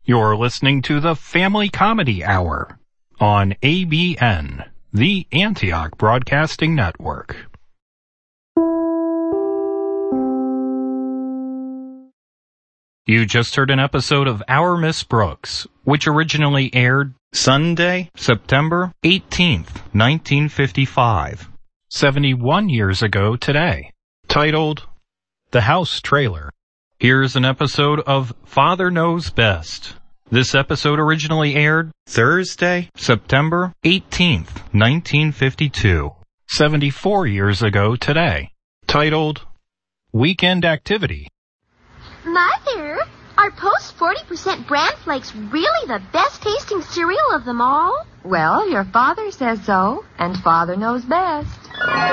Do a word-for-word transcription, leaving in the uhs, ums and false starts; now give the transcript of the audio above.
You're listening to the Family Comedy Hour on A B N, the Antioch Broadcasting Network. You just heard an episode of Our Miss Brooks, which originally aired Sunday, September eighteenth, nineteen fifty-five, seventy-one years ago today, titled The House Trailer. Here's an episode of Father Knows Best. This episode originally aired Thursday, September eighteenth, nineteen fifty-two, seventy-four years ago today, titled Weekend Activity. Mother, are Post forty percent bran flakes really the best tasting cereal of them all? Well, your father says so, and Father knows best.